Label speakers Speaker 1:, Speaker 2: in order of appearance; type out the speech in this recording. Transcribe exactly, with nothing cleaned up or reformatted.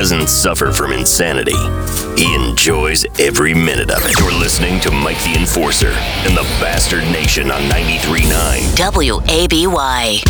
Speaker 1: doesn't suffer from insanity. He enjoys every minute of it. You're listening to Mike the Enforcer and the Bastard Nation on ninety-three point nine
Speaker 2: W A B Y.